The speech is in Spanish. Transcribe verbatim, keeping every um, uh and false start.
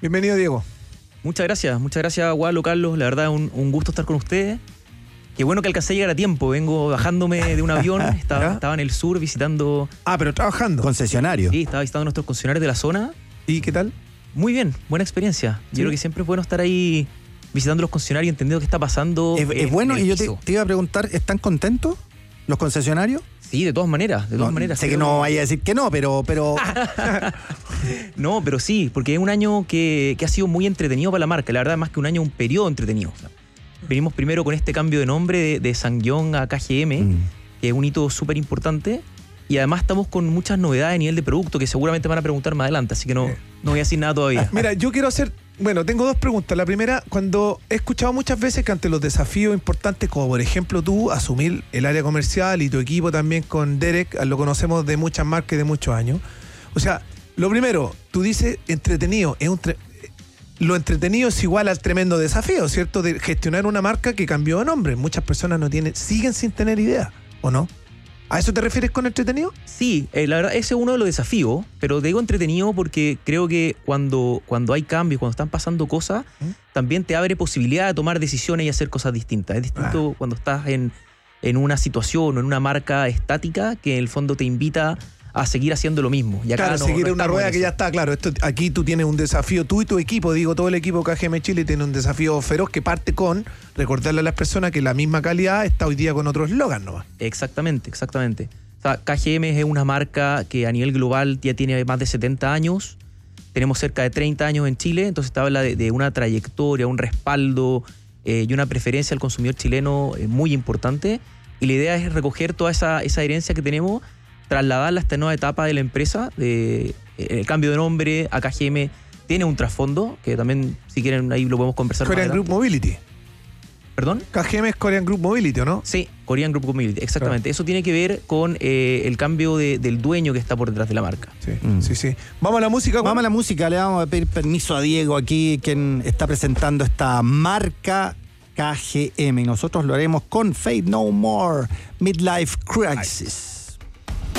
Bienvenido, Diego. Muchas gracias, muchas gracias, Gualo, Carlos. La verdad, un, un gusto estar con ustedes. Qué bueno que alcancé a llegar a tiempo. Vengo bajándome de un avión. Estaba, estaba en el sur visitando... Ah, pero trabajando. Concesionario. Sí, estaba visitando nuestros concesionarios de la zona. ¿Y qué tal? Muy bien, buena experiencia. ¿Sí? Yo creo que siempre es bueno estar ahí visitando los concesionarios y entendiendo qué está pasando. Es, es bueno, y yo te, piso. te iba a preguntar, ¿están contentos los concesionarios? Sí, de todas maneras, de todas No, maneras. sé creo- que no vaya a decir que no, pero... pero No, pero sí, porque es un año que, que ha sido muy entretenido para la marca. La verdad, más que un año, un periodo entretenido. O sea, venimos primero con este cambio de nombre de, de Sangyong a K G M, Mm. que es un hito súper importante. Y además estamos con muchas novedades a nivel de producto que seguramente van a preguntar más adelante, así que no, no voy a decir nada todavía. Mira, yo quiero hacer... Bueno, tengo dos preguntas. La primera, cuando he escuchado muchas veces que ante los desafíos importantes, como por ejemplo tú, asumir el área comercial y tu equipo también con Derek, lo conocemos de muchas marcas y de muchos años. O sea, lo primero, tú dices entretenido, es un tre- lo entretenido es igual al tremendo desafío, ¿cierto? De gestionar una marca que cambió de nombre. Muchas personas no tienen, siguen sin tener idea, ¿o no? ¿A eso te refieres con entretenido? Sí, eh, la verdad, ese es uno de los desafíos, pero digo entretenido porque creo que cuando, cuando hay cambios, cuando están pasando cosas, ¿Mm? también te abre posibilidad de tomar decisiones y hacer cosas distintas. Es distinto Ah. cuando estás en, en una situación o en una marca estática que en el fondo te invita a seguir haciendo lo mismo. Y acá Claro, no- seguir no en una estamos rueda en que eso. ya está, claro. Esto, aquí tú tienes un desafío, tú y tu equipo, digo, todo el equipo K G M Chile tiene un desafío feroz que parte con recordarle a las personas que la misma calidad está hoy día con otro eslogan nomás. Exactamente, exactamente. O sea, K G M es una marca que a nivel global ya tiene más de setenta años. Tenemos cerca de treinta años en Chile, entonces te habla de, de una trayectoria, un respaldo eh, y una preferencia al consumidor chileno eh, muy importante. Y la idea es recoger toda esa, esa herencia que tenemos, trasladarla a esta nueva etapa de la empresa. De, eh, el cambio de nombre a K G M tiene un trasfondo, que también, si quieren, ahí lo podemos conversar Korean más Group adelante. Mobility. ¿Perdón? K G M es Korean Group Mobility, ¿o no? Sí, Korean Group Mobility, exactamente. Eso tiene que ver con eh, el cambio de- del dueño que está por detrás de la marca. Sí, Mm. sí, sí. Vamos a la música. Vamos a la música, le vamos a pedir permiso a Diego aquí, quien está presentando esta marca K G M. Y nosotros lo haremos con Fate No More, Midlife Crisis.